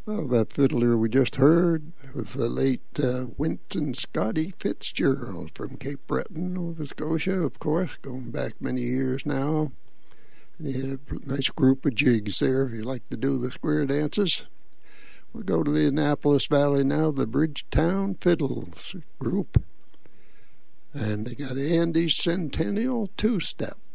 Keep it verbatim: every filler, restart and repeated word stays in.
Well, that fiddler we just heard was the late uh, Winton Scotty Fitzgerald from Cape Breton, Nova Scotia, of course, going back many years now. And he had a nice group of jigs there if you like to do the square dances. We'll go to the Annapolis Valley now, the Bridgetown Fiddles group. And they got Andy's Centennial Two-Step.